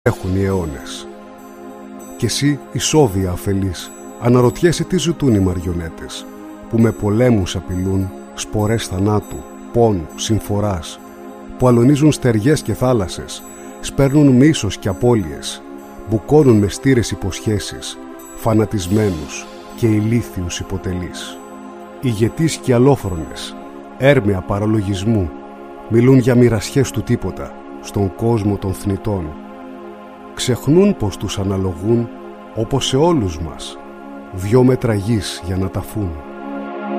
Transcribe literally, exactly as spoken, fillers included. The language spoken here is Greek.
έχουν οι αιώνες. Κι εσύ, ισόβια αφελής, αναρωτιέσαι τι ζητούν οι μαριονέτες, που με πολέμους απειλούν, σπορές θανάτου, πόνου, συμφοράς, που αλωνίζουν στεριές και θάλασσες, σπέρνουν μίσος και απώλειες, μπουκώνουν με στήρες υποσχέσεις, φανατισμένους και ηλίθιους υποτελείς. Ηγετείς και αλόφρονες, έρμεα παραλογισμού, μιλούν για μοιρασιές του τίποτα, στον κόσμο των θνητών. Ξεχνούν πως τους αναλογούν, όπως σε όλους μας, δυο μέτρα γης για να ταφούν.